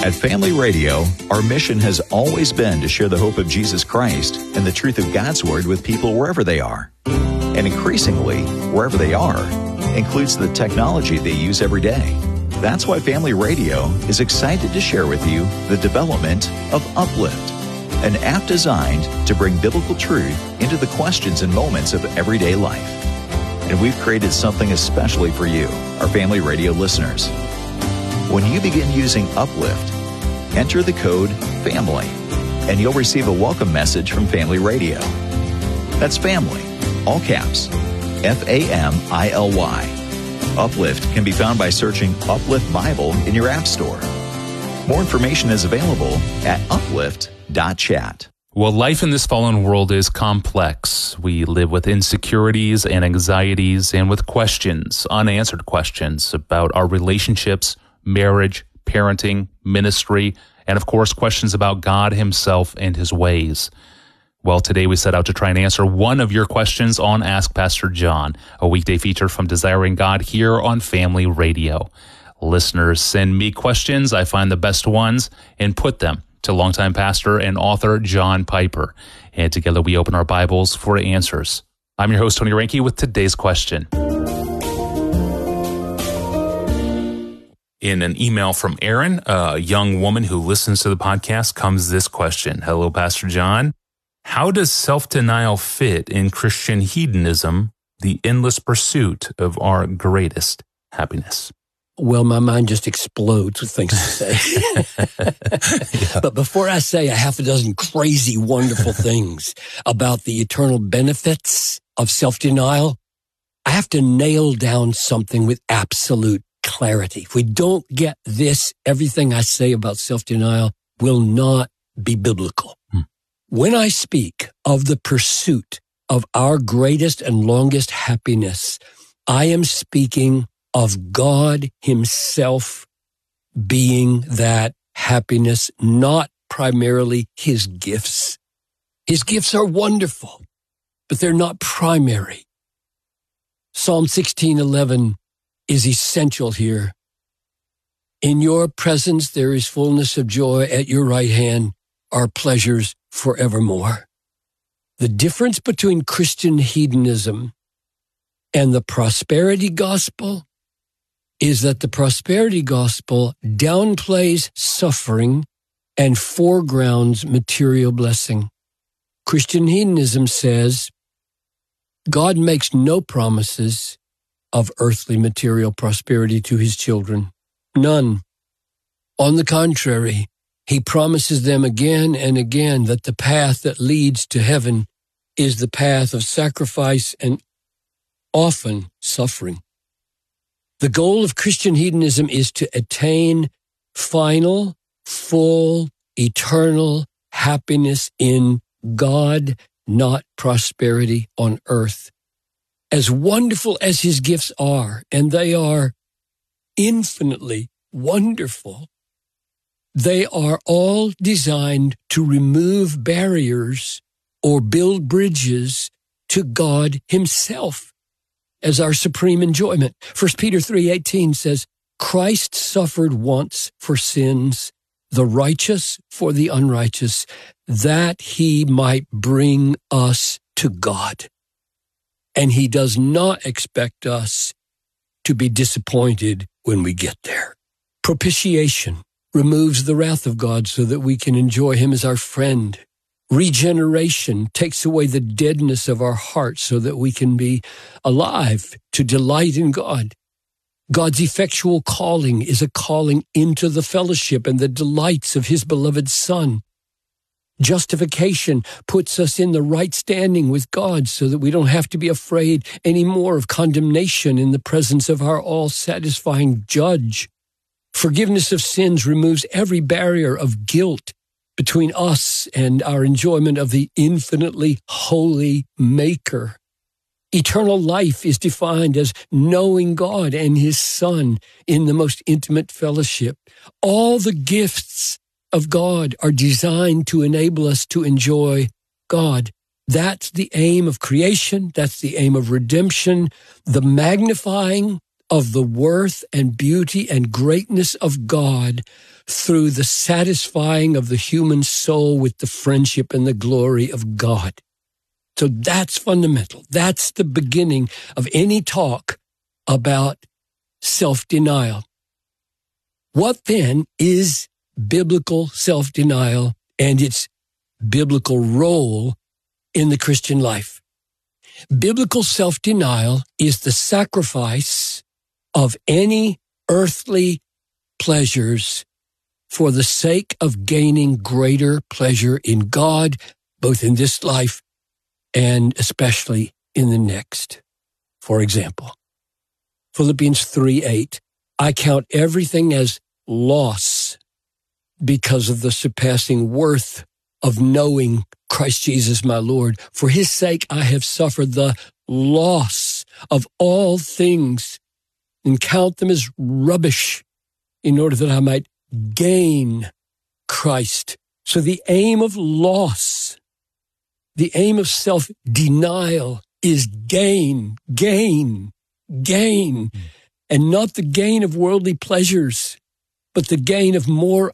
At Family Radio, our mission has always been to share the hope of Jesus Christ and the truth of God's Word with people wherever they are. And increasingly, wherever they are, includes the technology they use every day. That's why Family Radio is excited to share with you the development of Uplift, an app designed to bring biblical truth into the questions and moments of everyday life. And we've created something especially for you, our Family Radio listeners. When you begin using Uplift, enter the code FAMILY, and you'll receive a welcome message from Family Radio. That's family, all caps, FAMILY. Uplift can be found by searching Uplift Bible in your app store. More information is available at uplift.chat. Well, life in this fallen world is complex. We live with insecurities and anxieties and with questions, unanswered questions about our relationships, marriage, parenting, ministry, and of course, questions about God Himself and His ways. Well, today we set out to try and answer one of your questions on Ask Pastor John, a weekday feature from Desiring God here on Family Radio. Listeners send me questions. I find the best ones and put them to longtime pastor and author John Piper. And together we open our Bibles for answers. I'm your host, Tony Reinke, with today's question. In an email from Erin, a young woman who listens to the podcast, comes this question. Hello, Pastor John. How does self-denial fit in Christian hedonism, the endless pursuit of our greatest happiness? Well, my mind just explodes with things to say. Yeah. But before I say a half a dozen crazy, wonderful things about the eternal benefits of self-denial, I have to nail down something with absolute clarity. If we don't get this, everything I say about self-denial will not be biblical. When I speak of the pursuit of our greatest and longest happiness, I am speaking of God Himself being that happiness, not primarily His gifts. His gifts are wonderful, but they're not primary. Psalm 16:11 is essential here. In your presence there is fullness of joy. At your right hand are pleasures forevermore. The difference between Christian hedonism and the prosperity gospel is that the prosperity gospel downplays suffering and foregrounds material blessing. Christian hedonism says God makes no promises of earthly material prosperity to His children. None. On the contrary, He promises them again and again that the path that leads to heaven is the path of sacrifice and often suffering. The goal of Christian hedonism is to attain final, full, eternal happiness in God, not prosperity on earth. As wonderful as His gifts are, and they are infinitely wonderful, they are all designed to remove barriers or build bridges to God Himself as our supreme enjoyment. 1 Peter 3:18 says, Christ suffered once for sins, the righteous for the unrighteous, that He might bring us to God. And He does not expect us to be disappointed when we get there. Propitiation removes the wrath of God so that we can enjoy Him as our friend. Regeneration takes away the deadness of our hearts so that we can be alive to delight in God. God's effectual calling is a calling into the fellowship and the delights of His beloved Son. Justification puts us in the right standing with God so that we don't have to be afraid anymore of condemnation in the presence of our all-satisfying judge. Forgiveness of sins removes every barrier of guilt between us and our enjoyment of the infinitely holy Maker. Eternal life is defined as knowing God and His Son in the most intimate fellowship. All the gifts of God are designed to enable us to enjoy God. That's the aim of creation. That's the aim of redemption. The magnifying of the worth and beauty and greatness of God through the satisfying of the human soul with the friendship and the glory of God. So that's fundamental. That's the beginning of any talk about self-denial. What then is biblical self-denial and its biblical role in the Christian life? Biblical self-denial is the sacrifice of any earthly pleasures for the sake of gaining greater pleasure in God, both in this life and especially in the next. For example, Philippians 3:8, I count everything as loss because of the surpassing worth of knowing Christ Jesus my Lord. For his sake I have suffered the loss of all things and count them as rubbish in order that I might gain Christ. So the aim of loss, the aim of self-denial is gain, and not the gain of worldly pleasures, but the gain of more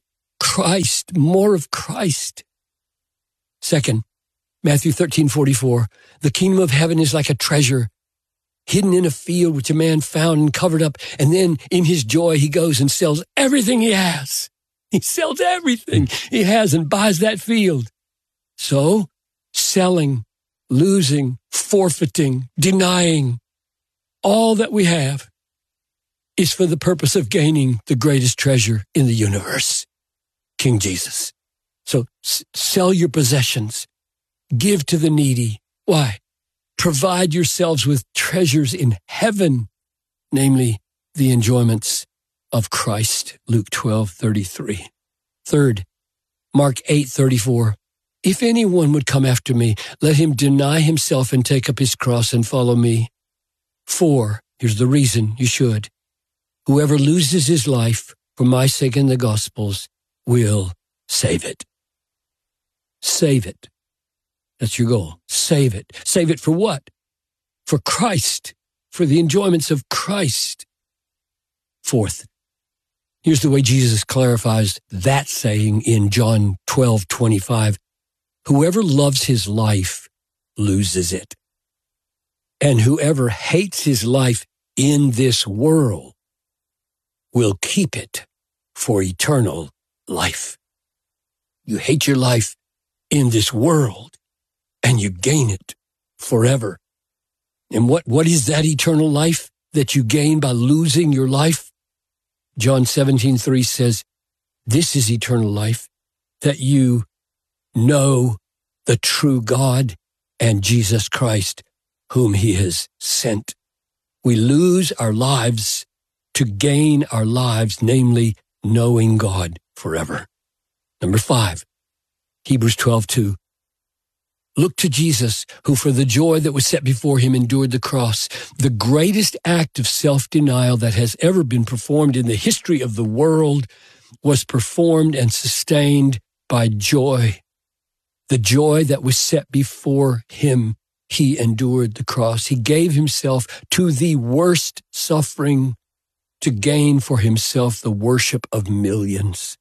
of Christ. Second, Matthew 13:44, the kingdom of heaven is like a treasure hidden in a field which a man found and covered up, and then in his joy he goes and sells everything he has. He sells everything he has and buys that field. So, selling, losing, forfeiting, denying, all that we have is for the purpose of gaining the greatest treasure in the universe, King Jesus. So sell your possessions, give to the needy. Why? Provide yourselves with treasures in heaven, namely the enjoyments of Christ, Luke 12:33. Third, Mark 8:34. If anyone would come after me, let him deny himself and take up his cross and follow me. 4, here's the reason you should. Whoever loses his life for my sake and the gospel's will save it. Save it. That's your goal. Save it. Save it for what? For Christ, for the enjoyments of Christ. Fourth, here's the way Jesus clarifies that saying in John 12:25. Whoever loves his life loses it. And whoever hates his life in this world will keep it for eternal life. You hate your life in this world, and you gain it forever. And what is that eternal life that you gain by losing your life? John 17:3 says, this is eternal life, that you know the true God and Jesus Christ, whom he has sent. We lose our lives to gain our lives, namely knowing God forever. Number 5, Hebrews 12:2. Look to Jesus, who for the joy that was set before him endured the cross, the greatest act of self-denial that has ever been performed in the history of the world was performed and sustained by joy. The joy that was set before him, he endured the cross. He gave himself to the worst suffering to gain for himself the worship of millions.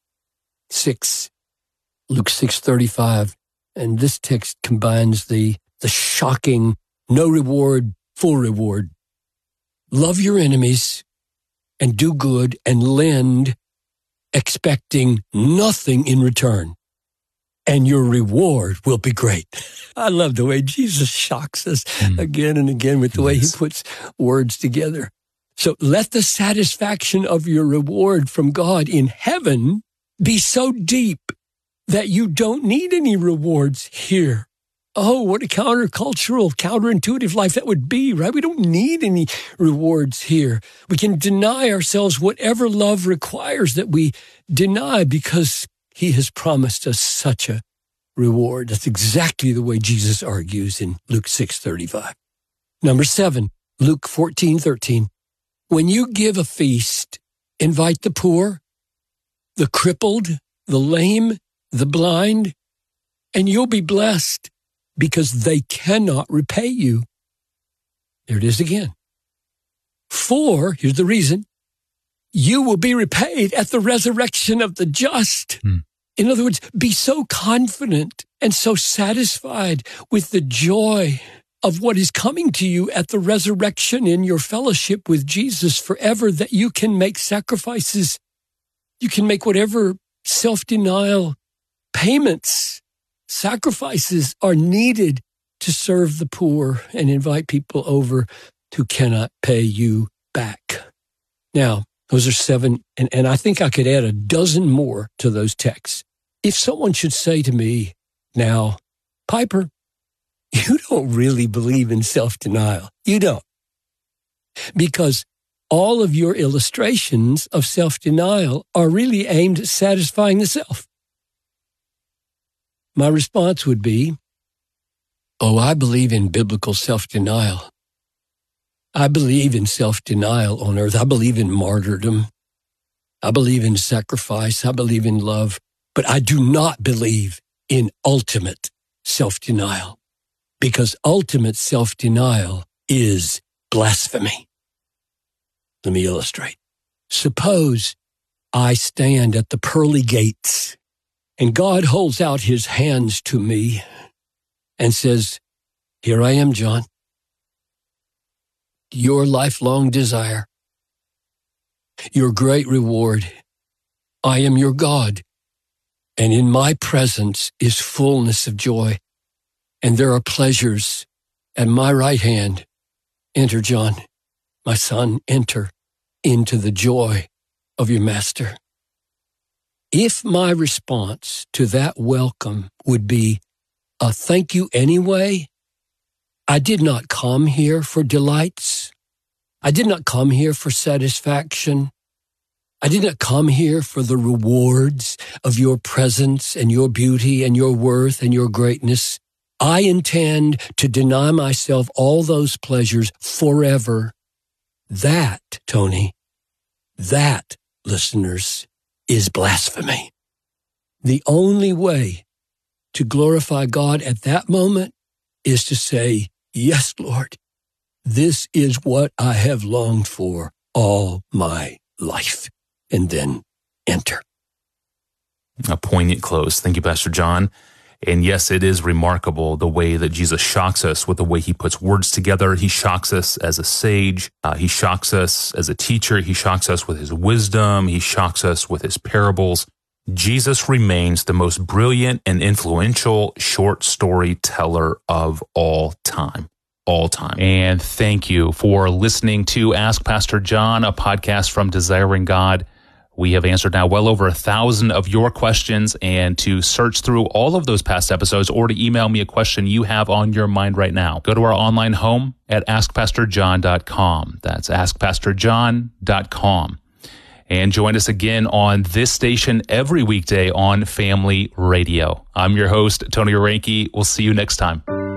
6, Luke 6:35. And this text combines the shocking no reward, full reward. Love your enemies and do good and lend, expecting nothing in return, and your reward will be great. I love the way Jesus shocks us again and again with the way he puts words together. So let the satisfaction of your reward from God in heaven be so deep that you don't need any rewards here. Oh, what a countercultural, counterintuitive life that would be, right? We don't need any rewards here. We can deny ourselves whatever love requires that we deny because he has promised us such a reward. That's exactly the way Jesus argues in Luke 6:35. Number 7, Luke 14:13. When you give a feast, invite the poor, the crippled, the lame, the blind, and you'll be blessed because they cannot repay you. There it is again. For, here's the reason, you will be repaid at the resurrection of the just. In other words, be so confident and so satisfied with the joy of what is coming to you at the resurrection in your fellowship with Jesus forever that you can make sacrifices. You can make whatever self-denial payments, sacrifices are needed to serve the poor and invite people over who cannot pay you back. Now, those are 7, and I think I could add a dozen more to those texts. If someone should say to me, now, Piper, you don't really believe in self-denial. You don't. Because all of your illustrations of self-denial are really aimed at satisfying the self. My response would be, oh, I believe in biblical self-denial. I believe in self-denial on earth. I believe in martyrdom. I believe in sacrifice. I believe in love. But I do not believe in ultimate self-denial, because ultimate self-denial is blasphemy. Let me illustrate. Suppose I stand at the pearly gates and God holds out his hands to me and says, here I am, John. Your lifelong desire, your great reward. I am your God. And in my presence is fullness of joy. And there are pleasures at my right hand. Enter, John, my son, enter into the joy of your master. If my response to that welcome would be a thank you anyway, I did not come here for delights. I did not come here for satisfaction. I did not come here for the rewards of your presence and your beauty and your worth and your greatness. I intend to deny myself all those pleasures forever. That, Tony, that, listeners, is blasphemy. The only way to glorify God at that moment is to say, yes, Lord, this is what I have longed for all my life. And then enter. A poignant close. Thank you, Pastor John. And yes, it is remarkable the way that Jesus shocks us with the way he puts words together. He shocks us as a sage. He shocks us as a teacher. He shocks us with his wisdom. He shocks us with his parables. Jesus remains the most brilliant and influential short story teller of all time. All time. And thank you for listening to Ask Pastor John, a podcast from Desiring God. We have answered now well over 1,000 of your questions, and to search through all of those past episodes or to email me a question you have on your mind right now, go to our online home at askpastorjohn.com. That's askpastorjohn.com. And join us again on this station every weekday on Family Radio. I'm your host, Tony Reinke. We'll see you next time.